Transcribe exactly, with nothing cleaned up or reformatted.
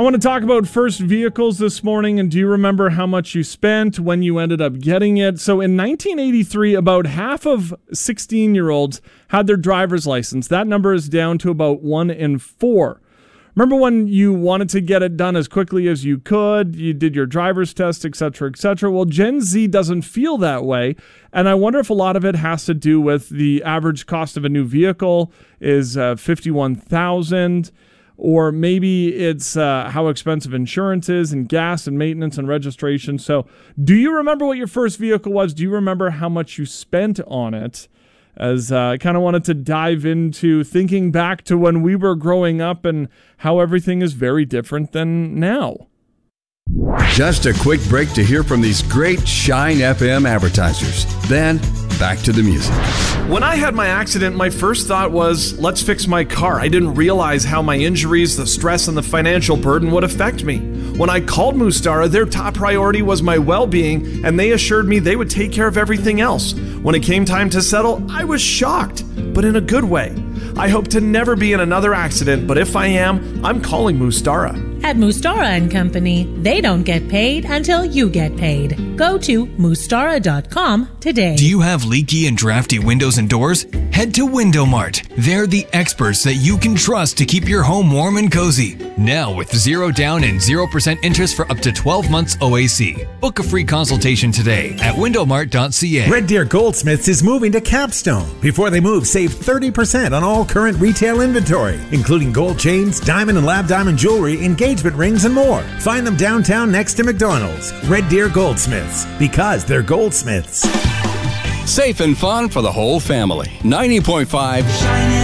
I want to talk about first vehicles this morning, and do you remember how much you spent when you ended up getting it? So in nineteen eighty-three, about half of sixteen-year-olds had their driver's license. That number is down to about one in four. Remember when you wanted to get it done as quickly as you could, you did your driver's test, et cetera, et cetera. Well, Gen Z doesn't feel that way, and I wonder if a lot of it has to do with the average cost of a new vehicle is uh, fifty-one thousand dollars, or maybe it's uh, how expensive insurance is and gas and maintenance and registration. So do you remember what your first vehicle was? Do you remember how much you spent on it? As uh, I kind of wanted to dive into thinking back to when we were growing up and how everything is very different than now. Just a quick break to hear from these great Shine F M advertisers. Then, back to the music. When I had my accident, my first thought was, let's fix my car. I didn't realize how my injuries, the stress, and the financial burden would affect me. When I called Mustara, their top priority was my well-being, and they assured me they would take care of everything else. When it came time to settle, I was shocked, but in a good way. I hope to never be in another accident, but if I am, I'm calling Mustara. At Mustara and Company, they don't get paid until you get paid. Go to Mustara dot com today. Do you have leaky and drafty windows and doors? Head to Window Mart. They're the experts that you can trust to keep your home warm and cozy. Now with zero down and zero percent interest for up to twelve months O A C. Book a free consultation today at window mart dot c a. Red Deer Goldsmiths is moving to Capstone. Before they move, save thirty percent on all current retail inventory, including gold chains, diamond and lab diamond jewelry, engagement rings, and more. Find them downtown next to McDonald's. Red Deer Goldsmiths, because they're goldsmiths. Safe and fun for the whole family. ninety point five